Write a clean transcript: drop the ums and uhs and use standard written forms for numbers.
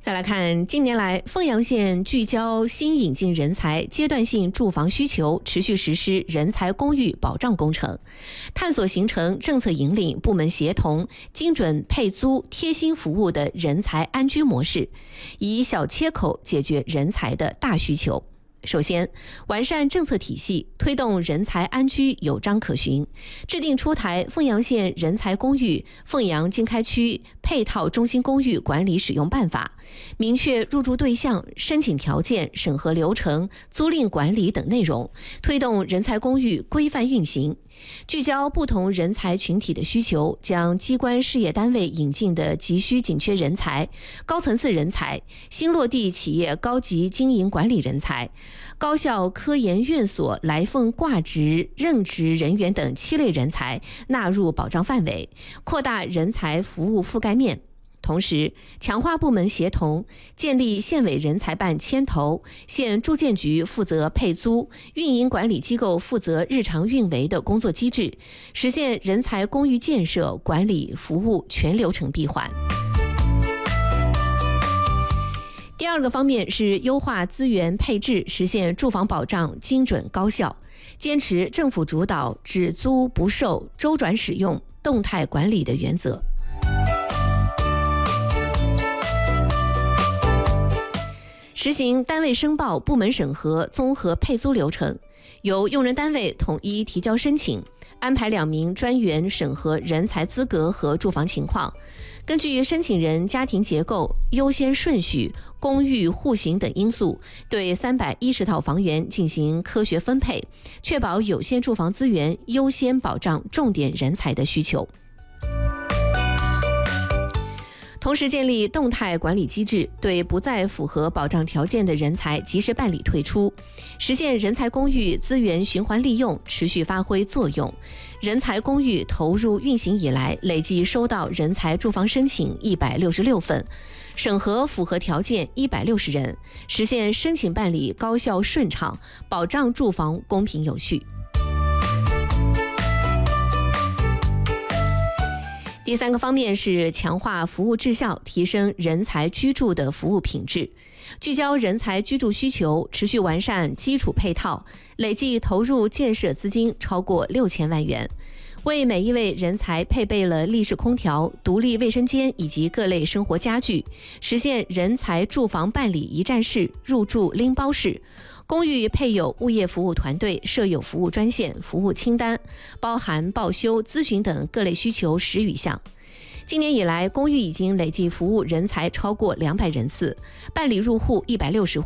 再来看，近年来凤阳县聚焦新引进人才阶段性住房需求，持续实施人才公寓保障工程，探索形成政策引领、部门协同、精准配租、贴心服务的人才安居模式，以小切口解决人才的大需求。首先，完善政策体系，推动人才安居有章可循，制定出台凤阳县人才公寓、凤阳经开区配套中心公寓管理使用办法，明确入住对象、申请条件、审核流程、租赁管理等内容，推动人才公寓规范运行。聚焦不同人才群体的需求，将机关事业单位引进的急需紧缺人才、高层次人才、新落地企业高级经营管理人才、高校科研院所来凤挂职任职人员等7类人才纳入保障范围，扩大人才服务覆盖面。同时，强化部门协同，建立县委人才办牵头、县住建局负责配租、运营管理机构负责日常运维的工作机制，实现人才公寓建设、管理、服务全流程闭环。第二个方面是优化资源配置，实现住房保障精准高效，坚持政府主导、只租不售、周转使用、动态管理的原则。实行单位申报、部门审核、综合配租流程，由用人单位统一提交申请，安排2名专员审核人才资格和住房情况，根据申请人家庭结构、优先顺序、公寓户型等因素，对310套房源进行科学分配，确保有限住房资源优先保障重点人才的需求。同时建立动态管理机制，对不再符合保障条件的人才及时办理退出，实现人才公寓资源循环利用持续发挥作用。人才公寓投入运行以来，累计收到人才住房申请166份，审核符合条件160人，实现申请办理高效顺畅，保障住房公平有序。第三个方面是强化服务质效，提升人才居住的服务品质。聚焦人才居住需求，持续完善基础配套，累计投入建设资金超过6000万元，为每一位人才配备了立式空调、独立卫生间以及各类生活家具，实现人才住房办理一站式、入住拎包式。公寓配有物业服务团队，设有服务专线、服务清单，包含报修、咨询等各类需求10余项。今年以来，公寓已经累计服务人才超过200人次，办理入户160户。